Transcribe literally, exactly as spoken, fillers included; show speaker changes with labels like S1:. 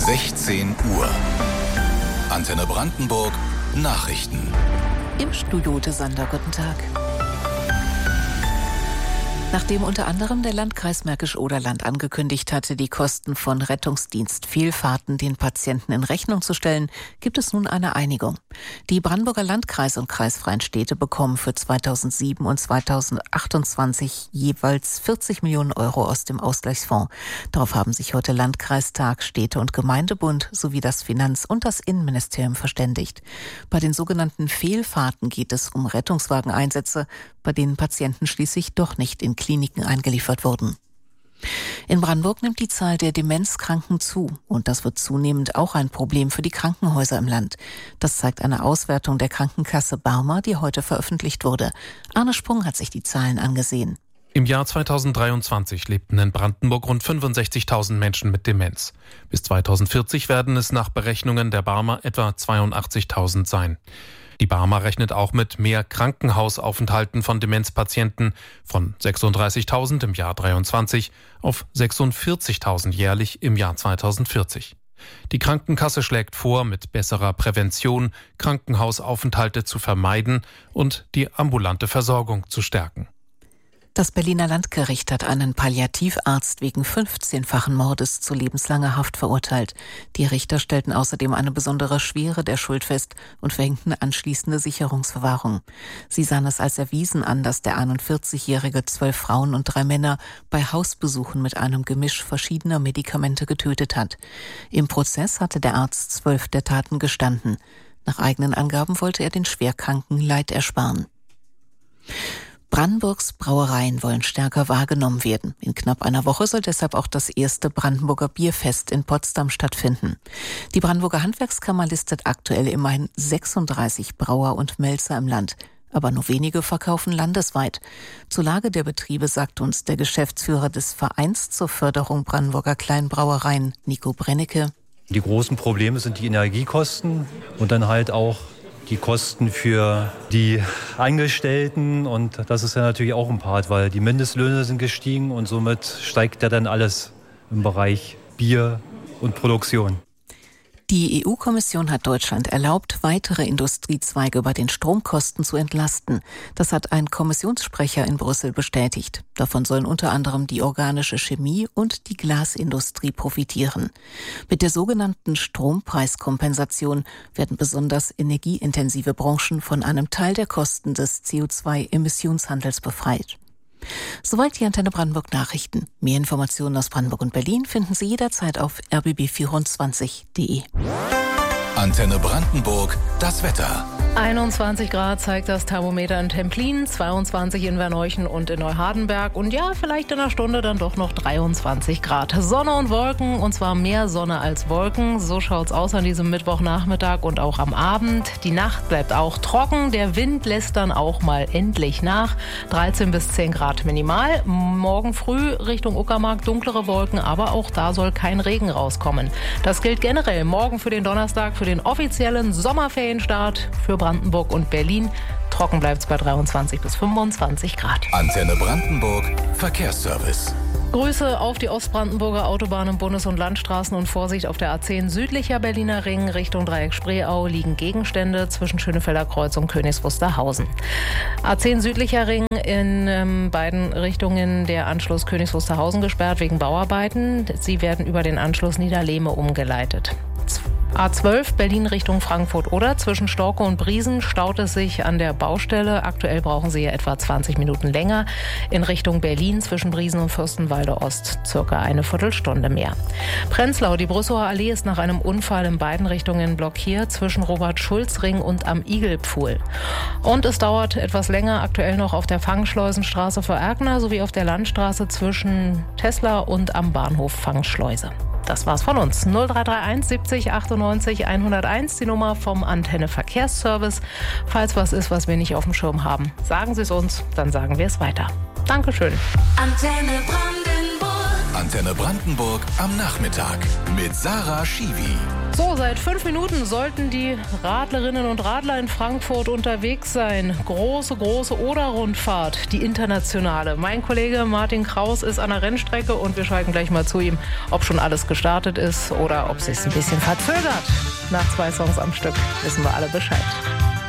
S1: sechzehn Uhr. Antenne Brandenburg Nachrichten.
S2: Im Studio Ute Sander, guten Tag. Nachdem unter anderem der Landkreis Märkisch-Oderland angekündigt hatte, die Kosten von Rettungsdienstfehlfahrten den Patienten in Rechnung zu stellen, gibt es nun eine Einigung. Die Brandenburger Landkreis- und kreisfreien Städte bekommen für zweitausendsieben und zweitausendachtundzwanzig jeweils vierzig Millionen Euro aus dem Ausgleichsfonds. Darauf haben sich heute Landkreistag, Städte- und Gemeindebund sowie das Finanz- und das Innenministerium verständigt. Bei den sogenannten Fehlfahrten geht es um Rettungswageneinsätze, bei denen Patienten schließlich doch nicht in Kliniken eingeliefert wurden. In Brandenburg nimmt die Zahl der Demenzkranken zu und das wird zunehmend auch ein Problem für die Krankenhäuser im Land. Das zeigt eine Auswertung der Krankenkasse Barmer, die heute veröffentlicht wurde. Arne Sprung hat sich die Zahlen angesehen.
S3: Im Jahr zweitausenddreiundzwanzig lebten in Brandenburg rund fünfundsechzigtausend Menschen mit Demenz. Bis zweitausendvierzig werden es nach Berechnungen der Barmer etwa zweiundachtzigtausend sein. Die Barmer rechnet auch mit mehr Krankenhausaufenthalten von Demenzpatienten von sechsunddreißigtausend im Jahr dreiundzwanzig auf sechsundvierzigtausend jährlich im Jahr zweitausendvierzig. Die Krankenkasse schlägt vor, mit besserer Prävention Krankenhausaufenthalte zu vermeiden und die ambulante Versorgung zu stärken.
S2: Das Berliner Landgericht hat einen Palliativarzt wegen fünfzehnfachen Mordes zu lebenslanger Haft verurteilt. Die Richter stellten außerdem eine besondere Schwere der Schuld fest und verhängten anschließende Sicherungsverwahrung. Sie sahen es als erwiesen an, dass der einundvierzigjährige zwölf Frauen und drei Männer bei Hausbesuchen mit einem Gemisch verschiedener Medikamente getötet hat. Im Prozess hatte der Arzt zwölf der Taten gestanden. Nach eigenen Angaben wollte er den Schwerkranken Leid ersparen. Brandenburgs Brauereien wollen stärker wahrgenommen werden. In knapp einer Woche soll deshalb auch das erste Brandenburger Bierfest in Potsdam stattfinden. Die Brandenburger Handwerkskammer listet aktuell immerhin sechsunddreißig Brauer und Melzer im Land. Aber nur wenige verkaufen landesweit. Zur Lage der Betriebe sagt uns der Geschäftsführer des Vereins zur Förderung Brandenburger Kleinbrauereien, Nico Brennecke.
S4: Die großen Probleme sind die Energiekosten und dann halt auch die Kosten für die Angestellten, und das ist ja natürlich auch ein Part, weil die Mindestlöhne sind gestiegen und somit steigt ja dann alles im Bereich Bier und Produktion.
S2: Die E U-Kommission hat Deutschland erlaubt, weitere Industriezweige bei den Stromkosten zu entlasten. Das hat ein Kommissionssprecher in Brüssel bestätigt. Davon sollen unter anderem die organische Chemie und die Glasindustrie profitieren. Mit der sogenannten Strompreiskompensation werden besonders energieintensive Branchen von einem Teil der Kosten des C O zwei Emissionshandels befreit. Soweit die Antenne Brandenburg Nachrichten. Mehr Informationen aus Brandenburg und Berlin finden Sie jederzeit auf r b b vierundzwanzig punkt d e.
S1: Antenne Brandenburg, das Wetter.
S5: einundzwanzig Grad zeigt das Thermometer in Templin, zweiundzwanzig in Verneuchen und in Neuhardenberg und ja, vielleicht in einer Stunde dann doch noch dreiundzwanzig Grad. Sonne und Wolken, und zwar mehr Sonne als Wolken. So schaut's aus an diesem Mittwochnachmittag und auch am Abend. Die Nacht bleibt auch trocken, der Wind lässt dann auch mal endlich nach. dreizehn bis zehn Grad minimal. Morgen früh Richtung Uckermark dunklere Wolken, aber auch da soll kein Regen rauskommen. Das gilt generell morgen für den Donnerstag, für den offiziellen Sommerferienstart für Brandenburg und Berlin. Trocken bleibt es bei dreiundzwanzig bis fünfundzwanzig Grad.
S1: Antenne Brandenburg Verkehrsservice.
S5: Grüße auf die Ostbrandenburger Autobahnen, Bundes- und Landstraßen und Vorsicht auf der A zehn südlicher Berliner Ring Richtung Dreieck Spreeau liegen Gegenstände zwischen Schönefelder Kreuz und Königs Wusterhausen. A zehn südlicher Ring in ähm, beiden Richtungen der Anschluss Königs Wusterhausen gesperrt wegen Bauarbeiten. Sie werden über den Anschluss Niederlehme umgeleitet. A zwölf Berlin Richtung Frankfurt oder zwischen Storkow und Briesen staut es sich an der Baustelle. Aktuell brauchen Sie ja etwa zwanzig Minuten länger. In Richtung Berlin zwischen Briesen und Fürstenwalde Ost circa eine Viertelstunde mehr. Prenzlau, die Brüsseler Allee ist nach einem Unfall in beiden Richtungen blockiert zwischen Robert-Schulz-Ring und am Igelpfuhl. Und es dauert etwas länger aktuell noch auf der Fangschleusenstraße für Erkner sowie auf der Landstraße zwischen Tesla und am Bahnhof Fangschleuse. Das war's von uns. null drei drei eins siebzig achtundneunzig hunderteins, die Nummer vom Antenne Verkehrsservice. Falls was ist, was wir nicht auf dem Schirm haben, sagen Sie es uns, dann sagen wir es weiter. Dankeschön.
S6: Antenne Brandenburg.
S1: Antenne Brandenburg am Nachmittag mit Sarah Schiwi.
S5: So, seit fünf Minuten sollten die Radlerinnen und Radler in Frankfurt unterwegs sein. Große, große Oder-Rundfahrt, die internationale. Mein Kollege Martin Kraus ist an der Rennstrecke und wir schalten gleich mal zu ihm, ob schon alles gestartet ist oder ob es sich ein bisschen verzögert. Nach zwei Songs am Stück wissen wir alle Bescheid.